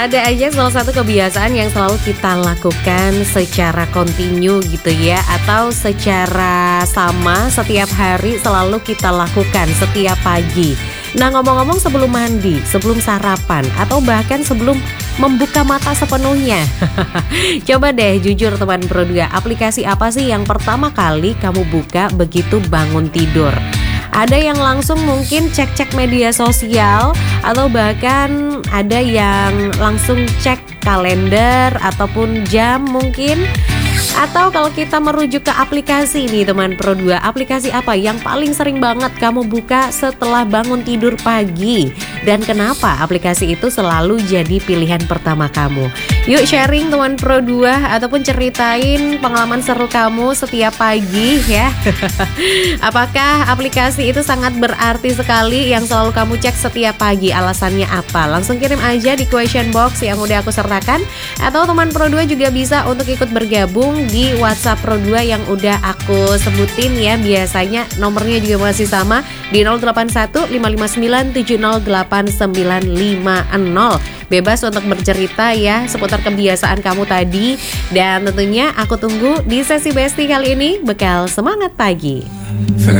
ada aja salah satu kebiasaan yang selalu kita lakukan secara kontinu gitu ya, atau secara sama setiap hari selalu kita lakukan setiap pagi. Nah, ngomong-ngomong, sebelum mandi, sebelum sarapan, atau bahkan sebelum membuka mata sepenuhnya. Coba deh jujur teman Pro2, aplikasi apa sih yang pertama kali kamu buka begitu bangun tidur? Ada yang langsung mungkin cek-cek media sosial, atau bahkan ada yang langsung cek kalender ataupun jam mungkin. Atau kalau kita merujuk ke aplikasi nih teman Pro2, aplikasi apa yang paling sering banget kamu buka setelah bangun tidur pagi? Dan kenapa aplikasi itu selalu jadi pilihan pertama kamu? Yuk sharing teman Pro2, ataupun ceritain pengalaman seru kamu setiap pagi ya. Apakah aplikasi itu sangat berarti sekali yang selalu kamu cek setiap pagi? Alasannya apa? Langsung kirim aja di question box yang udah aku sertakan. Atau teman Pro2 juga bisa untuk ikut bergabung di WhatsApp Pro2 yang udah aku sebutin ya. Biasanya nomornya juga masih sama di 081 559 708 950. Bebas untuk bercerita ya seputar kebiasaan kamu tadi. Dan tentunya aku tunggu di sesi Besti kali ini, bekal semangat pagi.